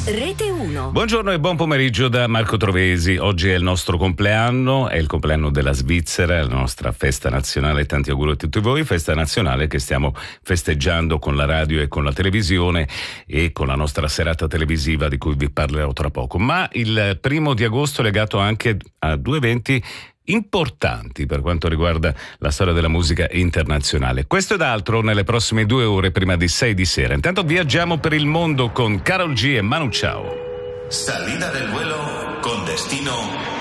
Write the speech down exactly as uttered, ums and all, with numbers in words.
Rete uno. Buongiorno e buon pomeriggio da Marco Trovesi. Oggi è il nostro compleanno, è il compleanno della Svizzera, la nostra festa nazionale. Tanti auguri a tutti voi, festa nazionale che stiamo festeggiando con la radio e con la televisione e con la nostra serata televisiva di cui vi parlerò tra poco. Ma il primo di agosto è legato anche a due eventi importanti per quanto riguarda la storia della musica internazionale. Questo ed altro nelle prossime due ore prima di sei di sera. Intanto viaggiamo per il mondo con Karol G e Manu Chao. Salida del vuelo con destino